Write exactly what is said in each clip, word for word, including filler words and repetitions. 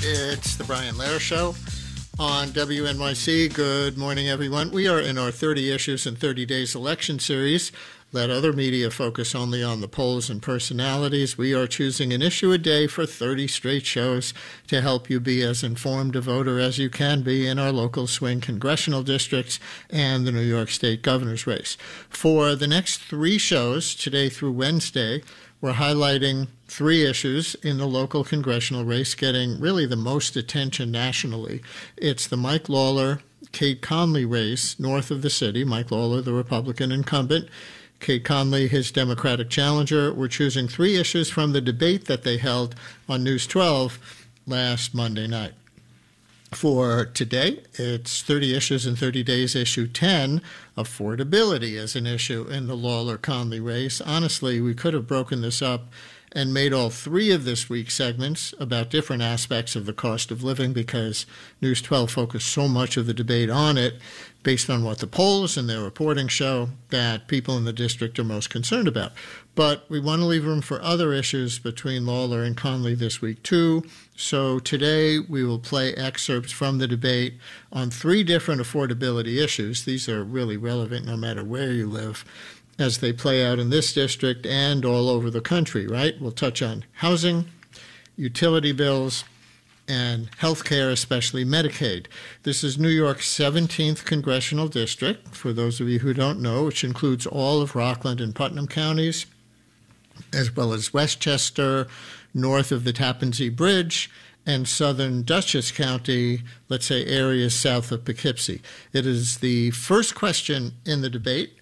It's the Brian Lehrer Show on W N Y C. Good morning, everyone. We are in our thirty Issues in thirty Days election series. Let other media focus only on the polls and personalities. We are choosing an issue a day for thirty straight shows to help you be as informed a voter as you can be in our local swing congressional districts and the New York State governor's race. For the next three shows, today through Wednesday, we're highlighting three issues in the local congressional race getting really the most attention nationally. It's the Mike Lawler, Kate Conley race north of the city. Mike Lawler, the Republican incumbent, Kate Conley, his Democratic challenger. We're choosing three issues from the debate that they held on News twelve last Monday night. For today, it's thirty Issues in thirty Days, Issue ten, affordability as an issue in the Lawler-Conley race. Honestly, we could have broken this up and made all three of this week's segments about different aspects of the cost of living because News twelve focused so much of the debate on it based on what the polls and their reporting show that people in the district are most concerned about. But we want to leave room for other issues between Lawler and Conley this week, too. So today we will play excerpts from the debate on three different affordability issues. These are really relevant no matter where you live as they play out in this district and all over the country, right? We'll touch on housing, utility bills, and health care, especially Medicaid. This is New York's seventeenth congressional district, for those of you who don't know, which includes all of Rockland and Putnam counties, as well as Westchester, north of the Tappan Zee Bridge, and southern Dutchess County, let's say areas south of Poughkeepsie. It is the first question in the debate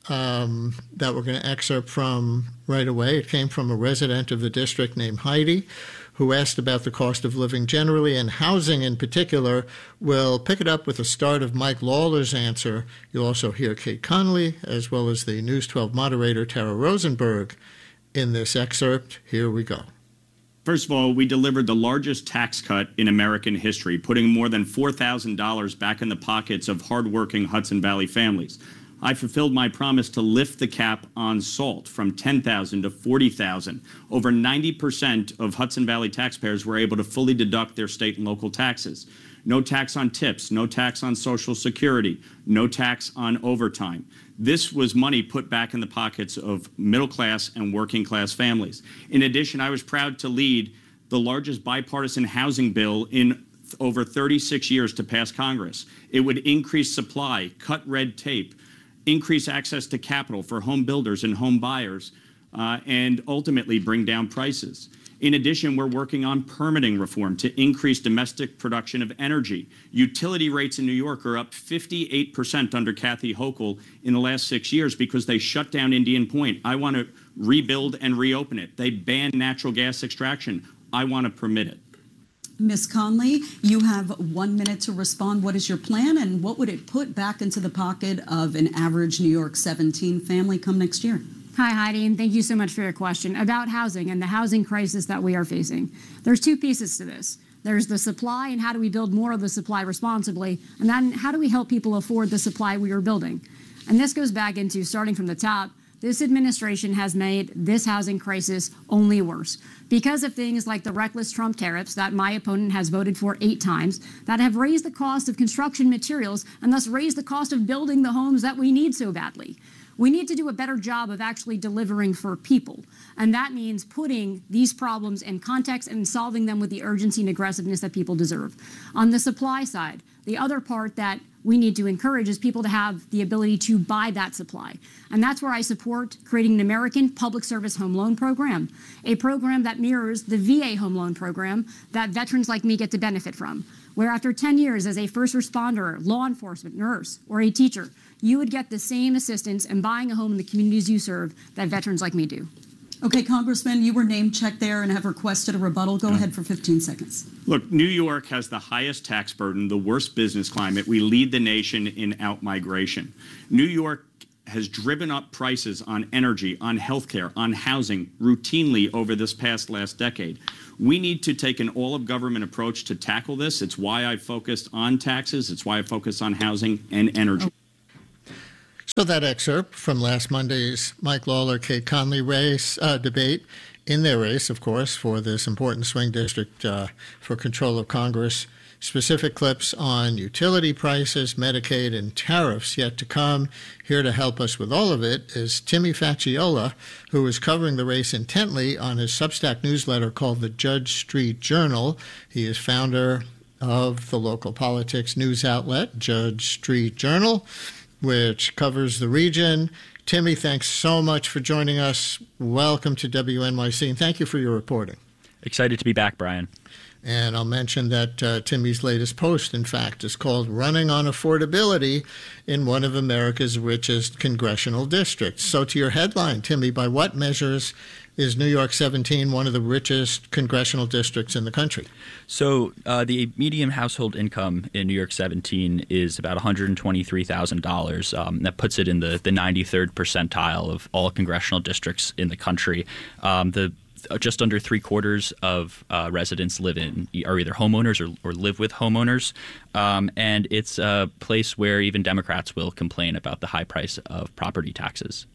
um, that we're going to excerpt from right away. It came from a resident of the district named Heidi, who asked about the cost of living generally and housing in particular. We'll pick it up with the start of Mike Lawler's answer. You'll also hear Kate Conley, as well as the News twelve moderator, Tara Rosenberg, in this excerpt. Here we go. First of all, we delivered the largest tax cut in American history, putting more than four thousand dollars back in the pockets of hardworking Hudson Valley families. I fulfilled my promise to lift the cap on salt from ten thousand dollars to forty thousand dollars. Over ninety percent of Hudson Valley taxpayers were able to fully deduct their state and local taxes. No tax on tips, no tax on Social Security, no tax on overtime. This was money put back in the pockets of middle-class and working-class families. In addition, I was proud to lead the largest bipartisan housing bill in over thirty-six years to pass Congress. It would increase supply, cut red tape, increase access to capital for home builders and home buyers, uh, and ultimately bring down prices. In addition, we're working on permitting reform to increase domestic production of energy. Utility rates in New York are up fifty-eight percent under Kathy Hochul in the last six years because they shut down Indian Point. I want to rebuild and reopen it. They banned natural gas extraction. I want to permit it. Miz Conley, you have one minute to respond. What is your plan, and what would it put back into the pocket of an average New York seventeen family come next year? Hi, Heidi, and thank you so much for your question about housing and the housing crisis that we are facing. There's two pieces to this. There's the supply, and how do we build more of the supply responsibly, and then how do we help people afford the supply we are building? And this goes back into starting from the top. This administration has made this housing crisis only worse because of things like the reckless Trump tariffs that my opponent has voted for eight times that have raised the cost of construction materials and thus raised the cost of building the homes that we need so badly. We need to do a better job of actually delivering for people. And that means putting these problems in context and solving them with the urgency and aggressiveness that people deserve. On the supply side, the other part that we need to encourage is people to have the ability to buy that supply. And that's where I support creating an American Public Service Home Loan Program, a program that mirrors the V A home loan program that veterans like me get to benefit from, where after ten years as a first responder, law enforcement, nurse, or a teacher, you would get the same assistance in buying a home in the communities you serve that veterans like me do. Okay, Congressman, you were name checked there and have requested a rebuttal. Go yeah. ahead for fifteen seconds. Look, New York has the highest tax burden, the worst business climate. We lead the nation in out-migration. New York has driven up prices on energy, on healthcare, on housing routinely over this past last decade. We need to take an all-of-government approach to tackle this. It's why I focused on taxes. It's why I focused on housing and energy. So that excerpt from last Monday's Mike Lawler, Kate Conley race uh, debate in their race, of course, for this important swing district uh, for control of Congress. Specific clips on utility prices, Medicaid, and tariffs yet to come. Here to help us with all of it is Timmy Faciola, who is covering the race intently on his Substack newsletter called the Judge Street Journal. He is founder of the local politics news outlet, Judge Street Journal, which covers the region. Timmy, thanks so much for joining us. Welcome to W N Y C, and thank you for your reporting. Excited to be back, Brian. And I'll mention that uh, Timmy's latest post, in fact, is called Running on Affordability in One of America's Richest Congressional Districts. So to your headline, Timmy, by what measures is New York seventeen one of the richest congressional districts in the country? So uh, the median household income in New York seventeen is about one hundred twenty-three thousand dollars. Um, that puts it in the, the ninety-third percentile of all congressional districts in the country. Um, the Just under three quarters of uh, residents live in are either homeowners or, or live with homeowners. Um, and it's a place where even Democrats will complain about the high price of property taxes.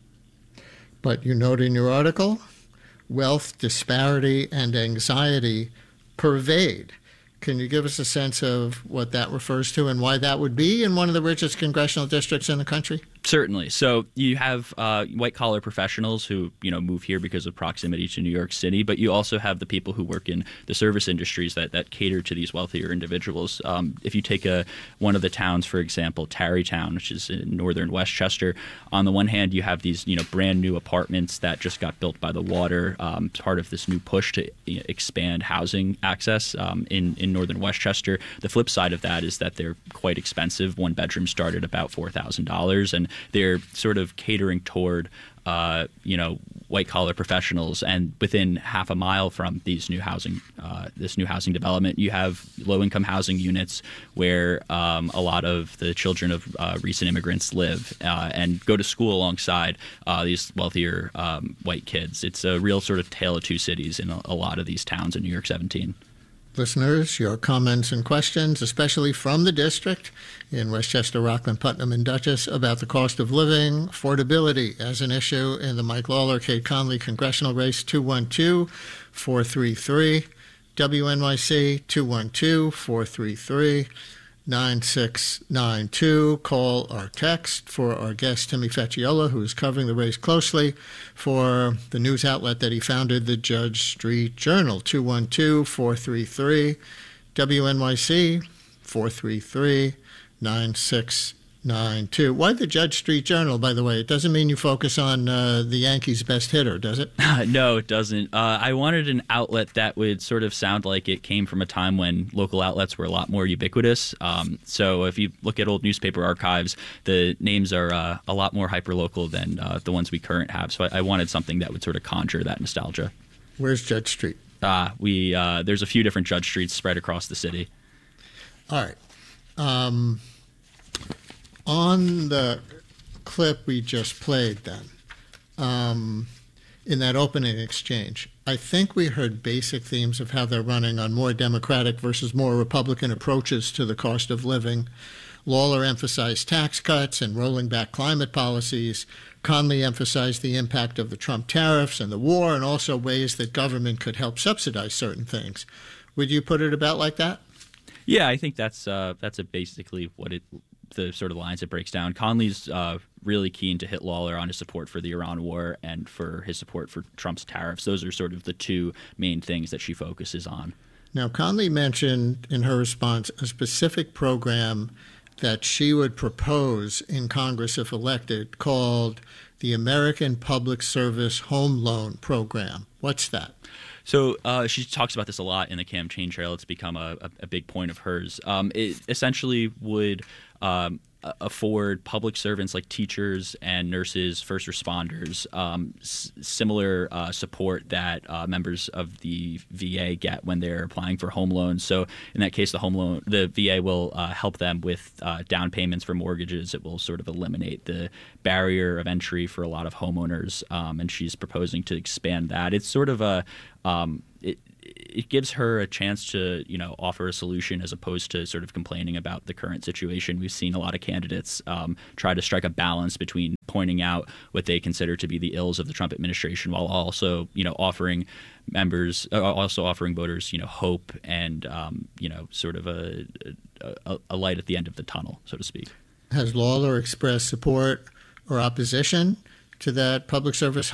But you note in your article, wealth disparity and anxiety pervade. Can you give us a sense of what that refers to and why that would be in one of the richest congressional districts in the country? Certainly. So you have uh, white-collar professionals who, you know, move here because of proximity to New York City, but you also have the people who work in the service industries that, that cater to these wealthier individuals. Um, if you take a one of the towns, for example, Tarrytown, which is in northern Westchester, on the one hand, you have these, you know, brand new apartments that just got built by the water, um, part of this new push to you know, expand housing access um, in, in northern Westchester. The flip side of that is that they're quite expensive. One bedroom start at about four thousand dollars, and they're sort of catering toward, uh, you know, white-collar professionals. And within half a mile from these new housing, uh, this new housing development, you have low-income housing units where um, a lot of the children of uh, recent immigrants live uh, and go to school alongside uh, these wealthier um, white kids. It's a real sort of tale of two cities in a, a lot of these towns in New York seventeen. Listeners, your comments and questions, especially from the district in Westchester, Rockland, Putnam, and Dutchess, about the cost of living, affordability as an issue in the Mike Lawler, Kate Conley congressional race, two one two, four three three, W N Y C, two one two, four three three, nine six nine two. Call or text for our guest, Timmy Faciola, who is covering the race closely for the news outlet that he founded, the Judge Street Journal, two one two, four three three, W N Y C, four three three, nine six nine two. Why the Judge Street Journal, by the way? It doesn't mean you focus on uh, the Yankees' best hitter, does it? No, it doesn't. Uh, I wanted an outlet that would sort of sound like it came from a time when local outlets were a lot more ubiquitous. Um, so if you look at old newspaper archives, the names are uh, a lot more hyperlocal than uh, the ones we current have. So I, I wanted something that would sort of conjure that nostalgia. Where's Judge Street? Uh, we uh, there's a few different Judge Streets spread across the city. All right. Um, on the clip we just played then, um, in that opening exchange, I think we heard basic themes of how they're running on more Democratic versus more Republican approaches to the cost of living. Lawler emphasized tax cuts and rolling back climate policies. Conley emphasized the impact of the Trump tariffs and the war, and also ways that government could help subsidize certain things. Would you put it about like that? Yeah, I think that's uh, that's a basically what it the sort of lines it breaks down. Conley's uh, really keen to hit Lawler on his support for the Iran war and for his support for Trump's tariffs. Those are sort of the two main things that she focuses on. Now, Conley mentioned in her response a specific program that she would propose in Congress if elected called the American Public Service Home Loan Program. What's that? So uh, she talks about this a lot in the campaign trail. It's become a, a, a big point of hers. Um, it essentially would um, afford public servants like teachers and nurses, first responders, um, s- similar uh, support that uh, members of the V A get when they're applying for home loans. So in that case, the home loan, the V A will uh, help them with uh, down payments for mortgages. It will sort of eliminate the barrier of entry for a lot of homeowners, um, and she's proposing to expand that. It's sort of a um, it, it gives her a chance to, you know, offer a solution as opposed to sort of complaining about the current situation. We've seen a lot of candidates um, try to strike a balance between pointing out what they consider to be the ills of the Trump administration while also, you know, offering members, uh, also offering voters, you know, hope and, um, you know, sort of a, a, a light at the end of the tunnel, so to speak. Has Lawler expressed support or opposition to that public service